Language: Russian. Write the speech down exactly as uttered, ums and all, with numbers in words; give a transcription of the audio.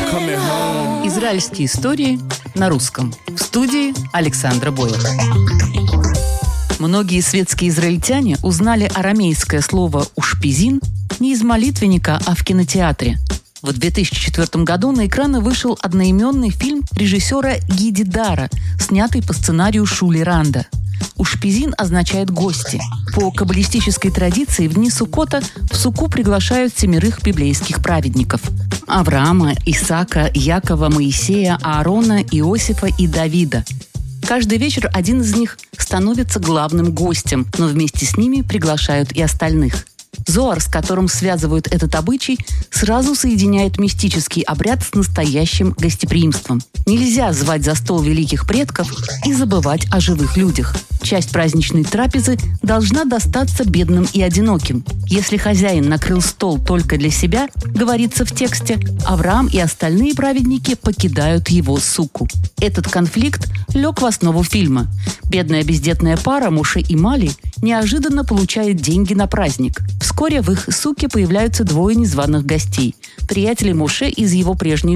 Израильские истории на русском. В студии Александра Бойл. Многие светские израильтяне узнали арамейское слово «ушпизин» не из молитвенника, а в кинотеатре. В две тысячи четвёртом году на экраны вышел одноименный фильм режиссера Гиди Дара, снятый по сценарию Шули Ранда. Ушпизин означает «гости». По каббалистической традиции в дни Суккота в суку приглашают семерых библейских праведников – Авраама, Исаака, Якова, Моисея, Аарона, Иосифа и Давида. Каждый вечер один из них становится главным гостем, но вместе с ними приглашают и остальных. Зоар, с которым связывают этот обычай, сразу соединяет мистический обряд с настоящим гостеприимством. Нельзя звать за стол великих предков и забывать о живых людях. Часть праздничной трапезы должна достаться бедным и одиноким. Если хозяин накрыл стол только для себя, говорится в тексте, Авраам и остальные праведники покидают его суку. Этот конфликт лег в основу фильма. Бедная бездетная пара Моше и Мали неожиданно получает деньги на праздник. Вскоре в их суке появляются двое незваных гостей – приятели Моше из его прежней